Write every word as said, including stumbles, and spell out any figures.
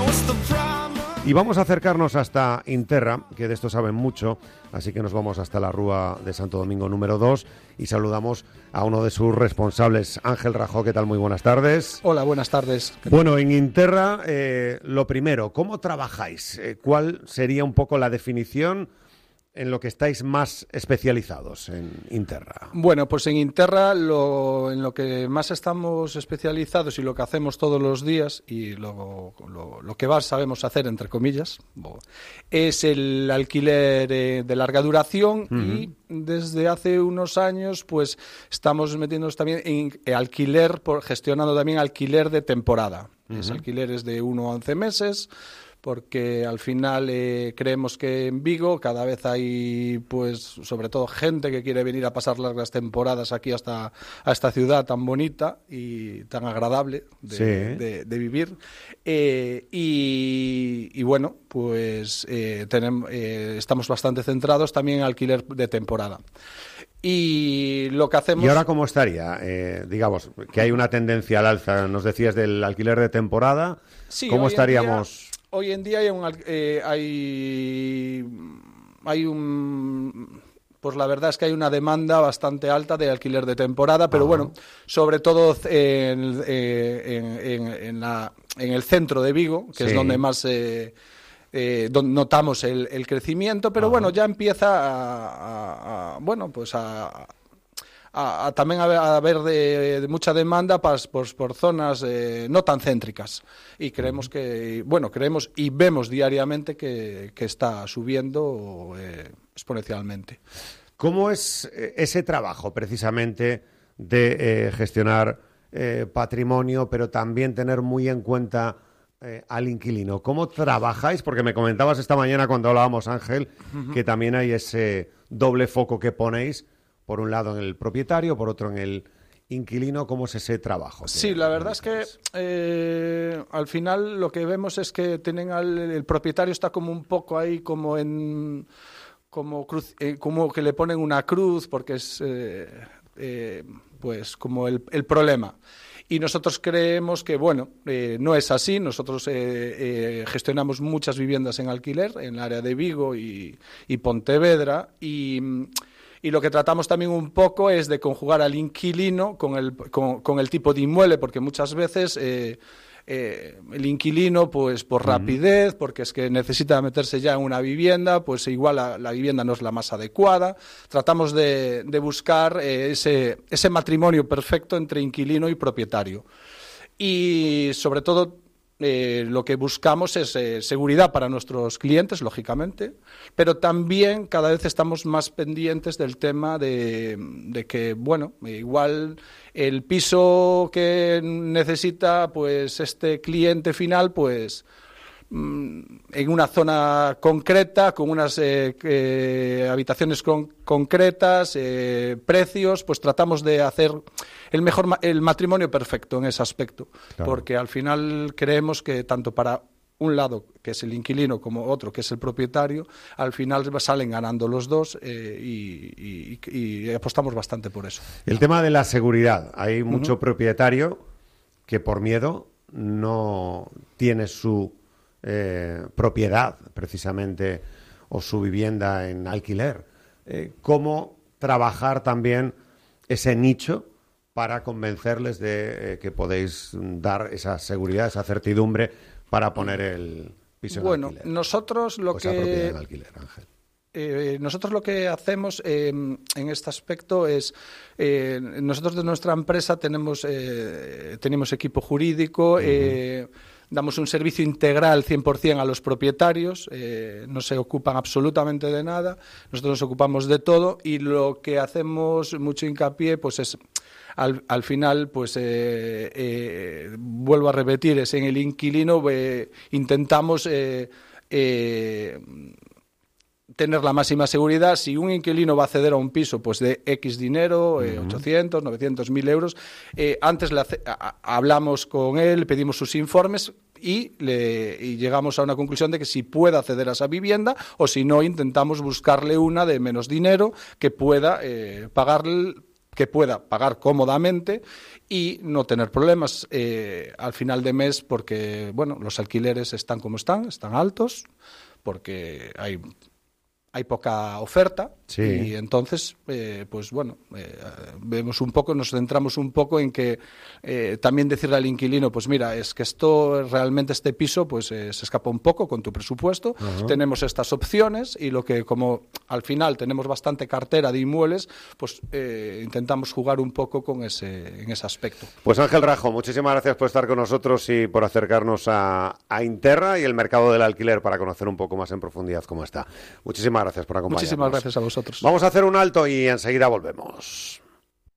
Y vamos a acercarnos hasta Interra, que de esto saben mucho, así que nos vamos hasta la Rúa de Santo Domingo número dos y saludamos a uno de sus responsables, Ángel Rajó. ¿Qué tal? Muy buenas tardes. Hola, buenas tardes. Bueno, en Interra, eh, lo primero, ¿cómo trabajáis? Eh, ¿Cuál sería un poco la definición en lo que estáis más especializados en Interra? Bueno, pues en Interra lo, en lo que más estamos especializados y lo que hacemos todos los días y lo, lo, lo que más sabemos hacer, entre comillas, es el alquiler eh, de larga duración. Uh-huh. Y desde hace unos años pues estamos metiéndonos también en alquiler, por, gestionando también alquiler de temporada. Uh-huh. Es alquileres de uno a once meses. Porque al final eh, creemos que en Vigo cada vez hay, pues, sobre todo gente que quiere venir a pasar largas temporadas aquí hasta a esta ciudad tan bonita y tan agradable de, sí. de, de vivir. Eh, y, y bueno, pues eh, tenemos, eh, estamos bastante centrados también en alquiler de temporada. Y lo que hacemos... ¿Y ahora cómo estaría? Eh, digamos, que hay una tendencia al alza. Nos decías del alquiler de temporada. Sí, ¿Cómo estaríamos...? Hoy en día hay un, eh, hay, hay un, pues la verdad es que hay una demanda bastante alta de alquiler de temporada, pero uh-huh. bueno, sobre todo en, en, en, en, la, en el centro de Vigo, que sí. es donde más eh, eh, donde notamos el, el crecimiento, pero uh-huh. bueno, ya empieza a, a, a bueno, pues a A, a también a haber de, de mucha demanda pas, por, por zonas eh, no tan céntricas y creemos que, bueno, creemos y vemos diariamente que, que está subiendo eh, exponencialmente. ¿Cómo es ese trabajo precisamente de eh, gestionar eh, patrimonio, pero también tener muy en cuenta eh, al inquilino? ¿Cómo trabajáis? Porque me comentabas esta mañana cuando hablábamos, Ángel, uh-huh. que también hay ese doble foco que ponéis, por un lado en el propietario, por otro en el inquilino. ¿Cómo es ese trabajo? Sí, la verdad es que eh, al final lo que vemos es que tienen al, el propietario está como un poco ahí como en como cruz, eh, como que le ponen una cruz porque es eh, eh, pues como el, el problema. Y nosotros creemos que, bueno, eh, no es así. Nosotros eh, eh, gestionamos muchas viviendas en alquiler en el área de Vigo y, y Pontevedra y Y lo que tratamos también un poco es de conjugar al inquilino con el, con, con el tipo de inmueble, porque muchas veces eh, eh, el inquilino, pues por uh-huh. rapidez, porque es que necesita meterse ya en una vivienda, pues igual la, la vivienda no es la más adecuada. Tratamos de, de buscar eh, ese, ese matrimonio perfecto entre inquilino y propietario. Y sobre todo... Eh, lo que buscamos es eh, seguridad para nuestros clientes, lógicamente, pero también cada vez estamos más pendientes del tema de, de que, bueno, igual el piso que necesita pues este cliente final, pues en una zona concreta, con unas eh, eh, habitaciones con, concretas, eh, precios, pues tratamos de hacer el mejor ma- el matrimonio perfecto en ese aspecto, claro. Porque al final creemos que tanto para un lado, que es el inquilino, como otro, que es el propietario, al final salen ganando los dos eh, y, y, y apostamos bastante por eso. El tema de la seguridad. Hay mucho uh-huh. propietario que por miedo no tiene su Eh, propiedad, precisamente, o su vivienda en alquiler. Eh, ¿Cómo trabajar también ese nicho para convencerles de eh, que podéis dar esa seguridad, esa certidumbre para poner el piso en bueno, alquiler? Bueno, nosotros lo o que... esa propiedad en alquiler, Ángel. Eh, nosotros lo que hacemos eh, en este aspecto es, eh, nosotros de nuestra empresa tenemos, eh, tenemos equipo jurídico, uh-huh. eh, damos un servicio integral cien por ciento a los propietarios, eh, no se ocupan absolutamente de nada, nosotros nos ocupamos de todo y lo que hacemos mucho hincapié pues es al, al final, pues eh, eh, vuelvo a repetir, es en el inquilino, eh, intentamos eh, eh, tener la máxima seguridad. Si un inquilino va a acceder a un piso pues de X dinero, eh, uh-huh. ochocientos, novecientos, mil euros, eh, antes le hace, a, a, hablamos con él, pedimos sus informes y, le, y llegamos a una conclusión de que si puede acceder a esa vivienda o si no, intentamos buscarle una de menos dinero que pueda eh, pagar que pueda pagar cómodamente y no tener problemas eh, al final de mes, porque bueno, los alquileres están como están, están altos, porque hay hay poca oferta, sí. Y entonces, eh, pues bueno, eh, vemos un poco, nos centramos un poco en que eh, también decirle al inquilino, pues mira, es que esto realmente este piso pues eh, se escapa un poco con tu presupuesto, uh-huh. Tenemos estas opciones y lo que como al final tenemos bastante cartera de inmuebles, pues eh, intentamos jugar un poco con ese, en ese aspecto. Pues Ángel Rajo, muchísimas gracias por estar con nosotros y por acercarnos a, a Interra y el mercado del alquiler para conocer un poco más en profundidad cómo está. Muchísimas gracias por acompañarnos. Muchísimas gracias a vosotros. Vamos a hacer un alto y enseguida volvemos.